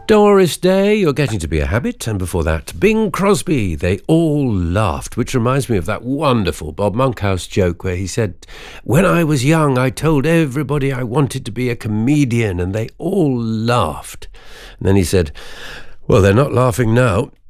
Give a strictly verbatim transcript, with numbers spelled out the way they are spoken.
Doris Day, You're Getting to Be a Habit, and before that, Bing Crosby, They All Laughed, which reminds me of that wonderful Bob Monkhouse joke where he said, when I was young, I told everybody I wanted to be a comedian, and they all laughed. And then he said, well, they're not laughing now.